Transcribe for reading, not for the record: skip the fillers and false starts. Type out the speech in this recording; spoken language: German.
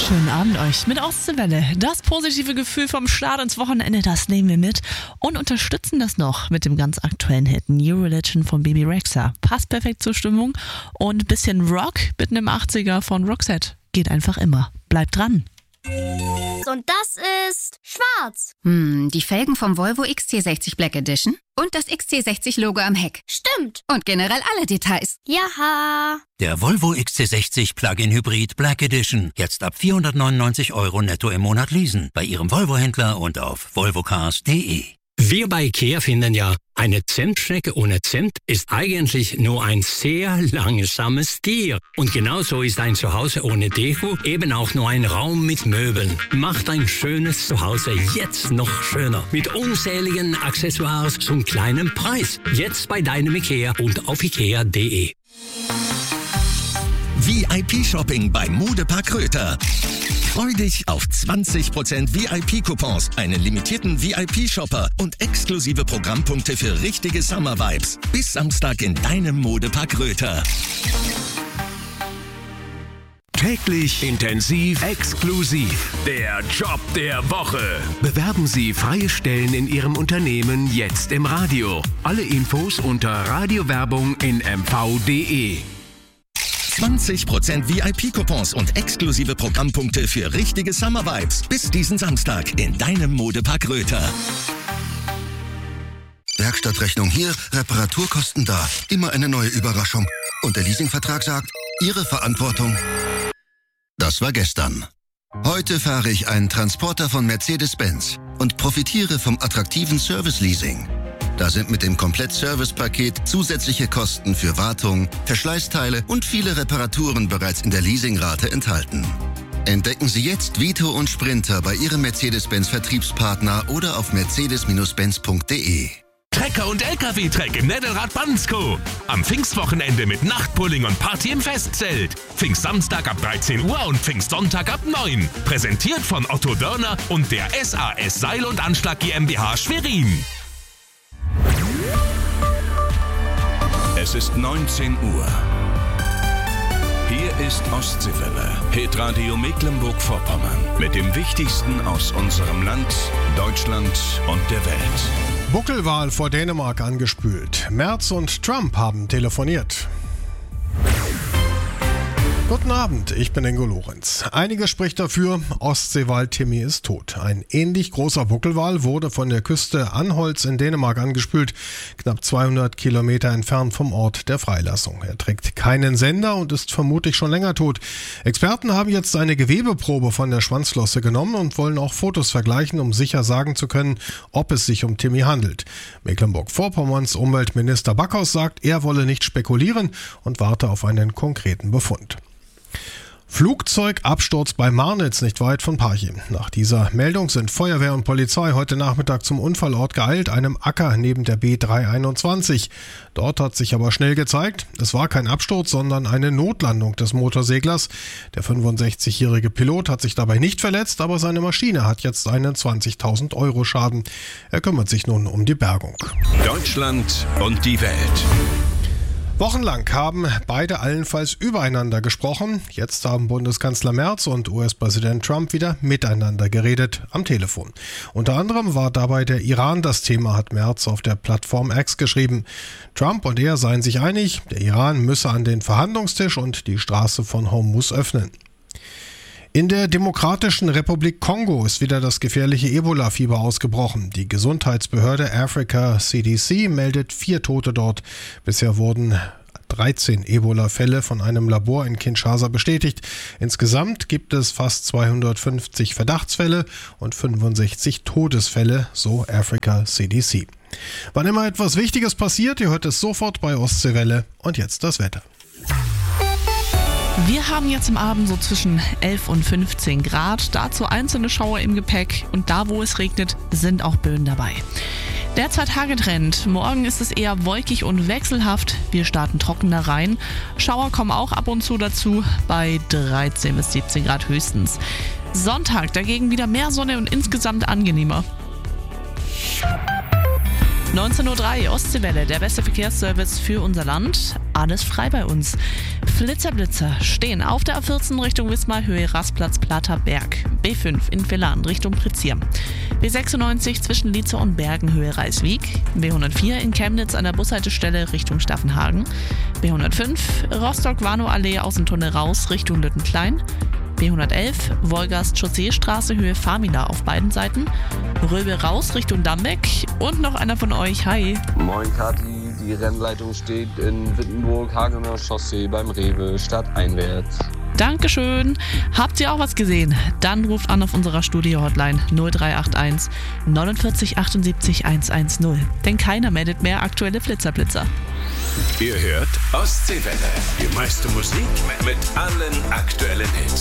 Schönen Abend euch mit Ostseewelle. Das positive Gefühl vom Start ins Wochenende, das nehmen wir mit und unterstützen das noch mit dem ganz aktuellen Hit New Religion von Bebe Rexha. Passt perfekt zur Stimmung und bisschen Rock mitten im 80er von Roxette. Geht einfach immer. Bleibt dran. Und das ist schwarz. Die Felgen vom Volvo XC60 Black Edition und das XC60-Logo am Heck. Stimmt. Und generell alle Details. Jaha. Der Volvo XC60 Plug-in Hybrid Black Edition. Jetzt ab 499 € netto im Monat leasen. Bei Ihrem Volvo-Händler und auf volvocars.de. Wir bei IKEA finden ja, eine Zentstrecke ohne Cent ist eigentlich nur ein sehr langsames Tier. Und genauso ist ein Zuhause ohne Deko eben auch nur ein Raum mit Möbeln. Macht ein schönes Zuhause jetzt noch schöner. Mit unzähligen Accessoires zum kleinen Preis. Jetzt bei deinem IKEA und auf ikea.de. VIP-Shopping beim Modepark Röther. Freu dich auf 20% VIP-Coupons, einen limitierten VIP-Shopper und exklusive Programmpunkte für richtige Summer-Vibes. Bis Samstag in deinem Modepark Röther. Täglich, intensiv, exklusiv. Der Job der Woche. Bewerben Sie freie Stellen in Ihrem Unternehmen jetzt im Radio. Alle Infos unter Radiowerbung in mv.de. 20% VIP-Coupons und exklusive Programmpunkte für richtige Summer-Vibes. Bis diesen Samstag in deinem Modepark Röther. Werkstattrechnung hier, Reparaturkosten da. Immer eine neue Überraschung. Und der Leasingvertrag sagt, Ihre Verantwortung. Das war gestern. Heute fahre ich einen Transporter von Mercedes-Benz und profitiere vom attraktiven Service-Leasing. Da sind mit dem Komplett-Service-Paket zusätzliche Kosten für Wartung, Verschleißteile und viele Reparaturen bereits in der Leasingrate enthalten. Entdecken Sie jetzt Vito und Sprinter bei Ihrem Mercedes-Benz-Vertriebspartner oder auf mercedes-benz.de. Trecker und LKW-Treck im Nädelrad Bansko. Am Pfingstwochenende mit Nachtpulling und Party im Festzelt. Pfingstsamstag ab 13 Uhr und Pfingstsonntag ab 9. Präsentiert von Otto Dörner und der SAS Seil- und Anschlag GmbH Schwerin. Es ist 19 Uhr. Hier ist Ostseewelle, Hitradio Mecklenburg-Vorpommern. Mit dem Wichtigsten aus unserem Land, Deutschland und der Welt. Buckelwal vor Dänemark angespült. Merz und Trump haben telefoniert. Guten Abend, ich bin Ingo Lorenz. Einiges spricht dafür, Ostseewal Timmy ist tot. Ein ähnlich großer Buckelwal wurde von der Küste Anholt in Dänemark angespült, knapp 200 Kilometer entfernt vom Ort der Freilassung. Er trägt keinen Sender und ist vermutlich schon länger tot. Experten haben jetzt eine Gewebeprobe von der Schwanzflosse genommen und wollen auch Fotos vergleichen, um sicher sagen zu können, ob es sich um Timmy handelt. Mecklenburg-Vorpommerns Umweltminister Backhaus sagt, er wolle nicht spekulieren und warte auf einen konkreten Befund. Flugzeugabsturz bei Marnitz, nicht weit von Parchim. Nach dieser Meldung sind Feuerwehr und Polizei heute Nachmittag zum Unfallort geeilt, einem Acker neben der B321. Dort hat sich aber schnell gezeigt, es war kein Absturz, sondern eine Notlandung des Motorseglers. Der 65-jährige Pilot hat sich dabei nicht verletzt, aber seine Maschine hat jetzt einen 20.000 € Schaden. Er kümmert sich nun um die Bergung. Deutschland und die Welt. Wochenlang haben beide allenfalls übereinander gesprochen. Jetzt haben Bundeskanzler Merz und US-Präsident Trump wieder miteinander geredet am Telefon. Unter anderem war dabei der Iran das Thema, hat Merz auf der Plattform X geschrieben. Trump und er seien sich einig, der Iran müsse an den Verhandlungstisch und die Straße von Hormuz öffnen. In der Demokratischen Republik Kongo ist wieder das gefährliche Ebola-Fieber ausgebrochen. Die Gesundheitsbehörde Africa CDC meldet 4 Tote dort. Bisher wurden 13 Ebola-Fälle von einem Labor in Kinshasa bestätigt. Insgesamt gibt es fast 250 Verdachtsfälle und 65 Todesfälle, so Africa CDC. Wann immer etwas Wichtiges passiert, ihr hört es sofort bei Ostseewelle. Und jetzt das Wetter. Wir haben jetzt im Abend so zwischen 11 und 15 Grad, dazu einzelne Schauer im Gepäck und da, wo es regnet, sind auch Böen dabei. Der 2-Tage-Trend. Morgen ist es eher wolkig und wechselhaft. Wir starten trockener rein. Schauer kommen auch ab und zu dazu, bei 13 bis 17 Grad höchstens. Sonntag dagegen wieder mehr Sonne und insgesamt angenehmer. 19:03 Ostseewelle, der beste Verkehrsservice für unser Land. alles frei bei uns. Flitzer-Blitzer stehen auf der A14 Richtung Wismar, Höhe Rastplatz Platterberg. B5 in Villan Richtung Prizier. B96 zwischen Lietze und Bergen, Höhe Reiswijk. B104 in Chemnitz an der Bushaltestelle Richtung Staffenhagen. B105 Rostock-Warnow-Allee aus dem Tunnel raus Richtung Lüttenklein. B111 Wolgast-Chaussee-Straße, Höhe Famila auf beiden Seiten. Röbe raus Richtung Dambeck. Und noch einer von euch, hi. Moin Kathi, die Rennleitung steht in Wittenburg, Hagener Chaussee beim Rewe, stadteinwärts. Dankeschön. Habt ihr auch was gesehen? Dann ruft an auf unserer Studio-Hotline 0381 49 78 110. Denn keiner meldet mehr aktuelle Flitzer-Blitzer. Ihr hört Ostseewelle. Die meiste Musik mit allen aktuellen Hits.